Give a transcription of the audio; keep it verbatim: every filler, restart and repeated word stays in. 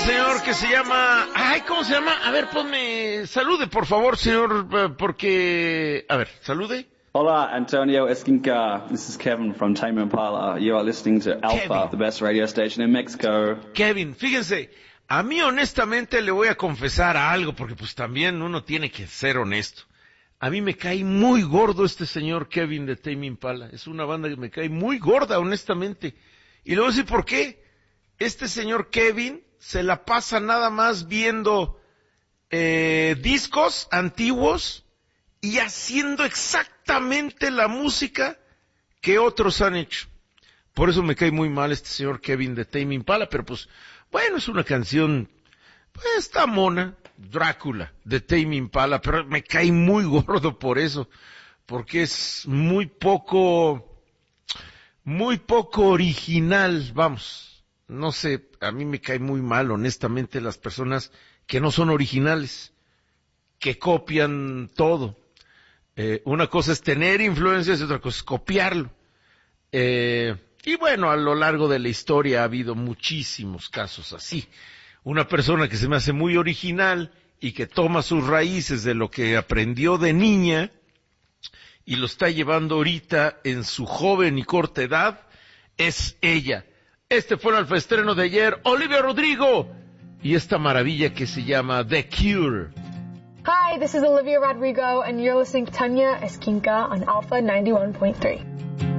señor que se llama... Ay, ¿cómo se llama? A ver, ponme... Salude, por favor, señor, porque... A ver, salude. Hola, Antonio Esquinca. This is Kevin from Tame Impala. You are listening to Alpha, Kevin. the best radio station in Mexico. Kevin, fíjense, a mí honestamente le voy a confesar algo, porque pues también uno tiene que ser honesto. A mí me cae muy gordo este señor Kevin de Tame Impala. Es una banda que me cae muy gorda, honestamente. Y le voy a decir por qué. Este señor Kevin se la pasa nada más viendo eh, discos antiguos y haciendo exactamente la música que otros han hecho. Por eso me cae muy mal este señor Kevin de Tame Impala, pero pues, bueno, es una canción, pues está mona, Drácula, de Tame Impala, pero me cae muy gordo por eso, porque es muy poco, muy poco original, vamos. No sé, a mí me cae muy mal, honestamente, las personas que no son originales, que copian todo. Eh, una cosa es tener influencias y otra cosa es copiarlo. Eh, y bueno, a lo largo de la historia ha habido muchísimos casos así. Una persona que se me hace muy original y que toma sus raíces de lo que aprendió de niña y lo está llevando ahorita en su joven y corta edad, es ella. Este fue el alfaestreno de ayer, Olivia Rodrigo, y esta maravilla que se llama The Cure. Hi, this is Olivia Rodrigo, and you're listening to Tanya Esquinca on Alpha ninety-one point three.